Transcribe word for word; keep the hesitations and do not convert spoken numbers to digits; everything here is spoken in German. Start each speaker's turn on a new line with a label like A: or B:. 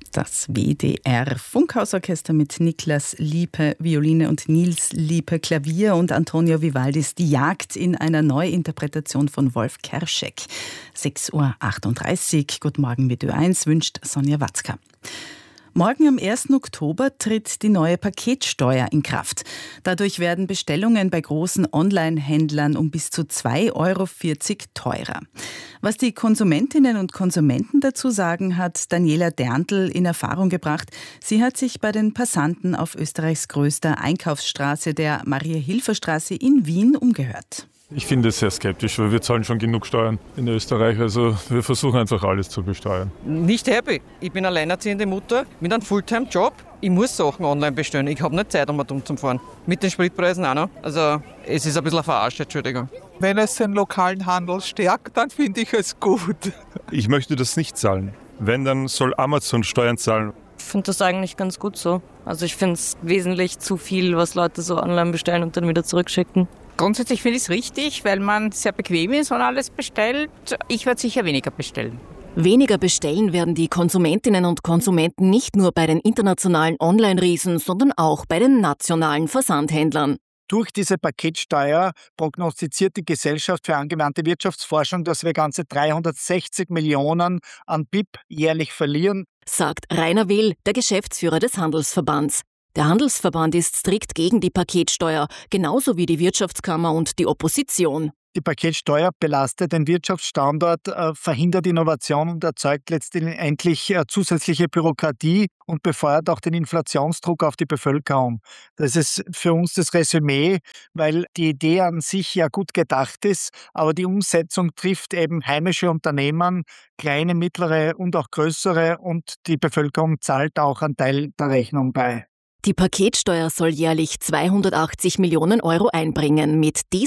A: Das W D R Funkhausorchester mit Niklas Liepe Violine und Nils Liepe Klavier und Antonio Vivaldis Die Jagd in einer Neuinterpretation von Wolf Kerschek. sechs Uhr achtunddreißig. Guten Morgen mit Ö eins wünscht Sonja Watzka. Morgen am ersten Oktober tritt die neue Paketsteuer in Kraft. Dadurch werden Bestellungen bei großen Online-Händlern um bis zu zwei Euro vierzig teurer. Was die Konsumentinnen und Konsumenten dazu sagen, hat Daniela Derntl in Erfahrung gebracht. Sie hat sich bei den Passanten auf Österreichs größter Einkaufsstraße, der Maria-Hilfer-Straße in Wien, umgehört.
B: Ich finde es sehr skeptisch, weil wir zahlen schon genug Steuern in Österreich. Also wir versuchen einfach alles zu besteuern.
C: Nicht happy. Ich bin alleinerziehende Mutter mit einem Fulltime-Job. Ich muss Sachen online bestellen. Ich habe nicht Zeit, um dumm zu fahren. Mit den Spritpreisen auch noch. Also es ist ein bisschen verarscht, Entschuldigung.
D: Wenn es den lokalen Handel stärkt, dann finde ich es gut.
E: Ich möchte das nicht zahlen. Wenn, dann soll Amazon Steuern zahlen.
F: Ich finde das eigentlich ganz gut so. Also ich finde es wesentlich zu viel, was Leute so online bestellen und dann wieder zurückschicken.
G: Grundsätzlich finde ich es richtig, weil man sehr bequem ist und alles bestellt. Ich werde sicher weniger bestellen.
H: Weniger bestellen werden die Konsumentinnen und Konsumenten nicht nur bei den internationalen Online-Riesen, sondern auch bei den nationalen Versandhändlern.
I: Durch diese Paketsteuer prognostiziert die Gesellschaft für angewandte Wirtschaftsforschung, dass wir ganze dreihundertsechzig Millionen an B I P jährlich verlieren,
H: sagt Rainer Will, der Geschäftsführer des Handelsverbands. Der Handelsverband ist strikt gegen die Paketsteuer, genauso wie die Wirtschaftskammer und die Opposition.
I: Die Paketsteuer belastet den Wirtschaftsstandort, äh, verhindert Innovation und erzeugt letztendlich äh, zusätzliche Bürokratie und befeuert auch den Inflationsdruck auf die Bevölkerung. Das ist für uns das Resümee, weil die Idee an sich ja gut gedacht ist, aber die Umsetzung trifft eben heimische Unternehmen, kleine, mittlere und auch größere, und die Bevölkerung zahlt auch einen Teil der Rechnung bei.
H: Die Paketsteuer soll jährlich zweihundertachtzig Millionen Euro einbringen. Mit dieser